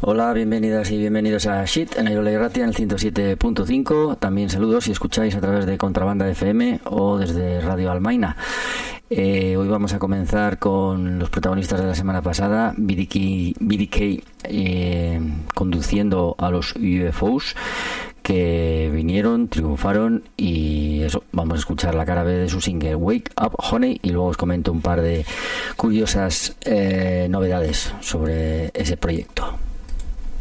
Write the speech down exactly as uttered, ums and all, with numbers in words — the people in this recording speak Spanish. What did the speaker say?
Hola, bienvenidas y bienvenidos a Shit en Airolay Ratia en el ciento siete punto cinco. También saludos si escucháis a través de Contrabanda F M o desde Radio Almaina. Eh, hoy vamos a comenzar con los protagonistas de la semana pasada, B D K, B D K eh, conduciendo a los U F Os que vinieron, triunfaron y eso, vamos a escuchar la cara B de su single Wake Up Honey y luego os comento un par de curiosas eh, novedades sobre ese proyecto.